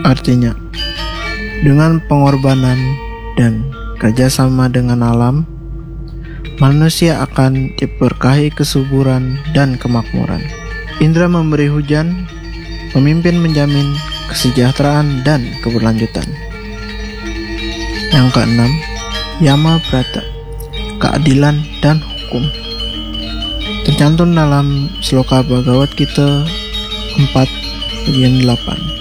Artinya, dengan pengorbanan dan kerjasama dengan alam, manusia akan diberkahi kesuburan dan kemakmuran. Indra memberi hujan, pemimpin menjamin kesejahteraan dan keberlanjutan. Yang keenam, Yama Brata, keadilan dan hukum. Tercantum dalam Sloka Bhagavad Gita 4 bagian 8.